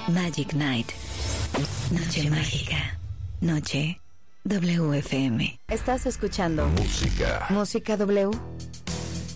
Magic Night. Noche mágica. Noche WFM. Estás escuchando Música W.